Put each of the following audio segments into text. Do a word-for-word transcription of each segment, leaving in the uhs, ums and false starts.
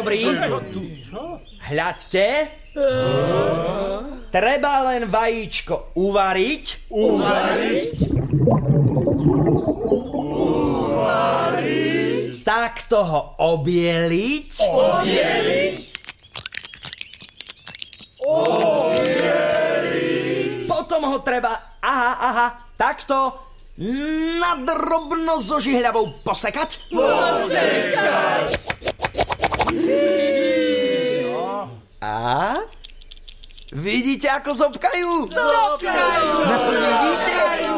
dobrý. Hľadte. Treba len vajíčko uvariť. Uvariť? Uvariť? Takto ho obieliť. Obieliť? Obieliť? Potom ho treba, aha, aha, takto nadrobno so žihľavou posekať. Posekať! A? Vidíte, ako zobkajú? Zobkajú! Vidíte?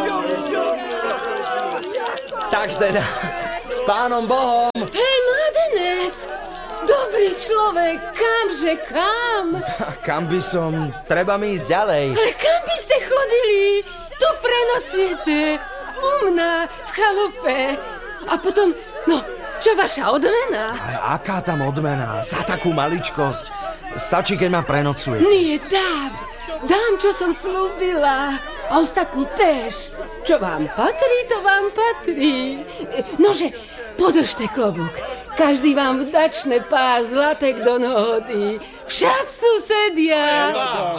Tak teda, s pánom Bohom. Hej, mladenec! Dobrý človek, kamže kam? Kam by som? Treba mi ísť ďalej. Ale kam by ste chodili? Tu prenocujete. U mňa, v chalupe. A potom, no, čo vaša odmena? A aká tam odmena? Za takú maličkosť. Stačí, keď ma prenocuje. Nie, dám. Dám, čo som slúbila. A ostatní též. Čo vám patrí, to vám patrí. Nože, podržte klobúk. Každý vám vdačne pár zlatek do nohody. Však susedia.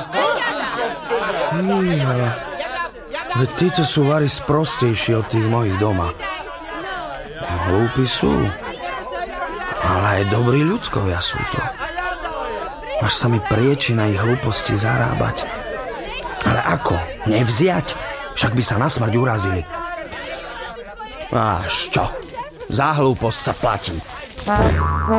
Nie, veď títo sú vari sprostejší od tých mojich doma. Hlúpi sú, ale aj dobrí ľudkovia sú to. Až sa mi prieči na ich hlúposti zarábať. Ale ako? Nevziať? Však by sa na smrť urazili. Až čo? Za hlúposť sa platí.